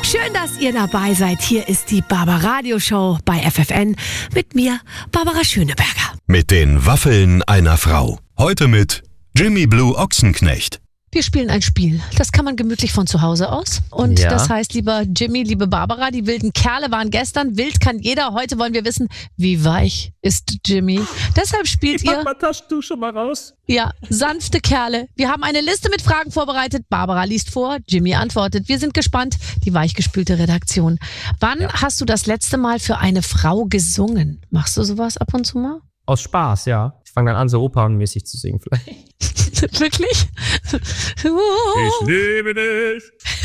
Schön, dass ihr dabei seid. Hier ist die Barbaradio Show bei FFN mit mir, Barbara Schöneberger. Mit den Waffeln einer Frau. Heute mit Jimmy Blue Ochsenknecht. Wir spielen ein Spiel. Das kann man gemütlich von zu Hause aus. Und das heißt, lieber Jimmy, liebe Barbara, die wilden Kerle waren gestern. Wild kann jeder. Heute wollen wir wissen, wie weich ist Jimmy. Deshalb spielt ihr... Pack mal Taschentuch schon mal raus. Ja, sanfte Kerle. Wir haben eine Liste mit Fragen vorbereitet. Barbara liest vor, Jimmy antwortet. Wir sind gespannt. Die weichgespülte Redaktion. Wann hast du das letzte Mal für eine Frau gesungen? Machst du sowas ab und zu mal? Aus Spaß, ja. Ich fange dann an, so opernmäßig zu singen vielleicht. Wirklich? Ich liebe dich.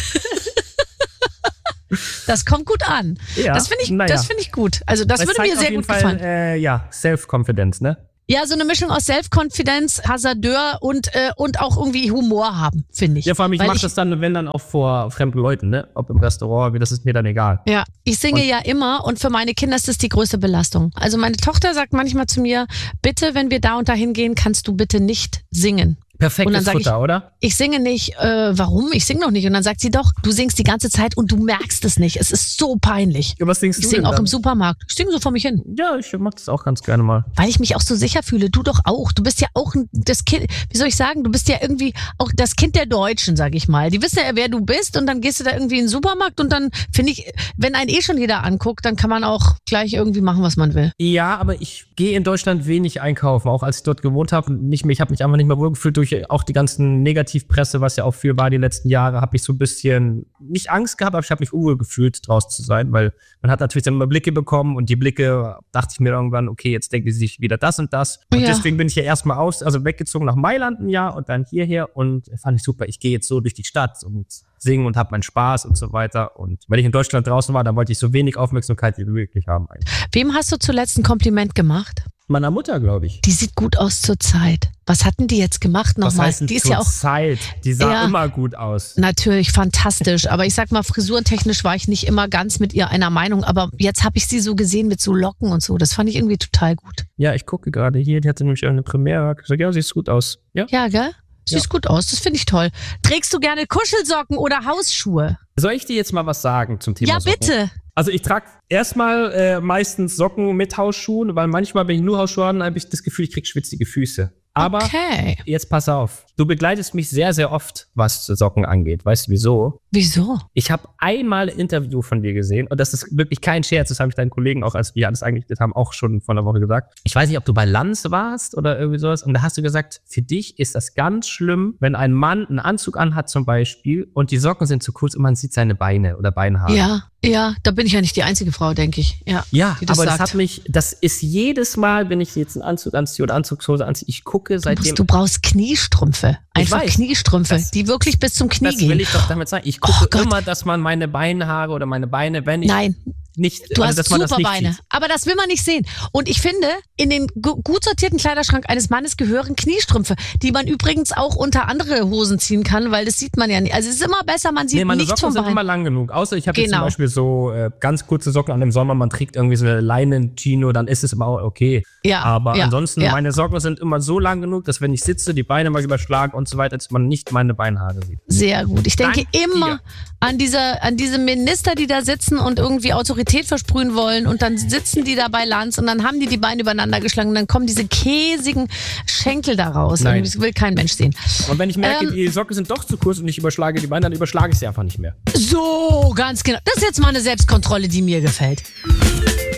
Das kommt gut an. Ja, das finde ich gut. Also das würde mir sehr gut gefallen. Self-Confidence, ne? Ja, so eine Mischung aus Self-Confidence, Hasardeur und auch irgendwie Humor haben, finde ich. Ja, vor allem, ich mache das dann, wenn dann auch vor fremden Leuten, ne? Ob im Restaurant, das ist mir dann egal. Ja, ich singe ja immer und für meine Kinder ist das die größte Belastung. Also meine Tochter sagt manchmal zu mir, bitte, wenn wir da und dahin gehen, kannst du bitte nicht singen. Perfektes Futter, oder? Ich singe nicht. Warum? Ich singe noch nicht. Und dann sagt sie doch, du singst die ganze Zeit und du merkst es nicht. Es ist so peinlich. Ja, was singst du Ich singe denn auch dann? im Supermarkt. Ich singe so vor mich hin. Ja, ich mag das auch ganz gerne mal. Weil ich mich auch so sicher fühle. Du doch auch. Du bist ja auch das Kind, wie soll ich sagen, du bist ja irgendwie auch das Kind der Deutschen, sag ich mal. Die wissen ja, wer du bist und dann gehst du da irgendwie in den Supermarkt und dann finde ich, wenn einen schon jeder anguckt, dann kann man auch gleich irgendwie machen, was man will. Ja, aber ich gehe in Deutschland wenig einkaufen. Auch als ich dort gewohnt habe. Ich habe mich einfach nicht mehr wohlgefühlt durch auch die ganzen Negativpresse, was ja auch viel war die letzten Jahre, habe ich so ein bisschen, nicht Angst gehabt, aber ich habe mich unwohl gefühlt, draußen zu sein, weil man hat natürlich dann immer Blicke bekommen und die Blicke, dachte ich mir irgendwann, okay, jetzt denken sie sich wieder das und das. Und deswegen bin ich ja erstmal weggezogen nach Mailand ein Jahr und dann hierher und fand ich super, ich gehe jetzt so durch die Stadt und singe und habe meinen Spaß und so weiter. Und wenn ich in Deutschland draußen war, dann wollte ich so wenig Aufmerksamkeit wie möglich haben eigentlich. Wem hast du zuletzt ein Kompliment gemacht? Meiner Mutter, glaube ich. Die sieht gut aus zur Zeit. Was hatten die jetzt gemacht nochmal? Was heißt denn die ist ja auch Zeit? Die sah immer gut aus. Natürlich, fantastisch. Aber ich sag mal, frisurentechnisch war ich nicht immer ganz mit ihr einer Meinung. Aber jetzt habe ich sie so gesehen mit so Locken und so. Das fand ich irgendwie total gut. Ja, ich gucke gerade hier. Die hatte nämlich eine Premiere. Ich sag, ja, sieht gut aus. Ja, gell? Siehst gut aus, das finde ich toll. Trägst du gerne Kuschelsocken oder Hausschuhe? Soll ich dir jetzt mal was sagen zum Thema Socken? Ja, bitte. Also ich trage erstmal meistens Socken mit Hausschuhen, weil manchmal, wenn ich nur Hausschuhe habe, habe ich das Gefühl, ich kriege schwitzige Füße. Aber jetzt pass auf, du begleitest mich sehr, sehr oft, was Socken angeht. Weißt du wieso? Wieso? Ich habe einmal ein Interview von dir gesehen und das ist wirklich kein Scherz, das habe ich deinen Kollegen auch, als wir alles eingerichtet haben, auch schon vor einer Woche gesagt. Ich weiß nicht, ob du bei Lanz warst oder irgendwie sowas und da hast du gesagt, für dich ist das ganz schlimm, wenn ein Mann einen Anzug anhat zum Beispiel und die Socken sind zu kurz und man sieht seine Beine oder Beinhaare. Ja, da bin ich ja nicht die einzige Frau, denke ich. Ja, aber das ist jedes Mal, wenn ich jetzt einen Anzug anziehe oder Anzugshose anziehe, ich gucke seitdem... Du brauchst Kniestrümpfe. Einfach Kniestrümpfe, die wirklich bis zum Knie gehen. Das will ich doch damit sagen. Ich gucke immer, dass man meine Beinhaare oder meine Beine, wenn ich... Nein. Nicht, du also, hast super Beine, aber das will man nicht sehen. Und ich finde, in den gut sortierten Kleiderschrank eines Mannes gehören Kniestrümpfe, die man übrigens auch unter andere Hosen ziehen kann, weil das sieht man ja nicht. Also es ist immer besser, man sieht meine nichts Socken vom Bein. sind immer lang genug. Außer ich habe jetzt zum Beispiel so ganz kurze Socken an dem Sommer, man trägt irgendwie so eine Leinen-Chino, dann ist es immer auch okay. Aber ansonsten, meine Socken sind immer so lang genug, dass wenn ich sitze, die Beine mal überschlagen und so weiter, dass man nicht meine Beinhaare sieht. Sehr gut. Ich denke immer an diese Minister, die da sitzen und irgendwie Autorität versprühen wollen und dann sitzen die da bei Lanz und dann haben die Beine übereinander geschlagen und dann kommen diese käsigen Schenkel da raus. Das will kein Mensch sehen. Und wenn ich merke, die Socken sind doch zu kurz und ich überschlage die Beine, dann überschlage ich sie einfach nicht mehr. So, ganz genau. Das ist jetzt mal eine Selbstkontrolle, die mir gefällt.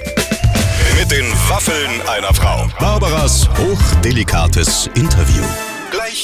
Mit den Waffeln einer Frau. Barbaras hochdelikates Interview.